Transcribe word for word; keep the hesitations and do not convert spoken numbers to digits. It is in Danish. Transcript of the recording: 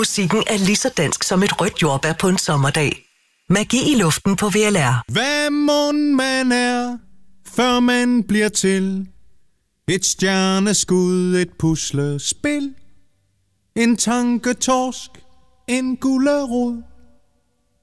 musikken er lige så dansk som et rødt jordbær på en sommerdag. Magi i luften på V L R. Hvad mon man er, før man bliver til et stjerneskud, et puslespil, en tanketorsk, en gullerod,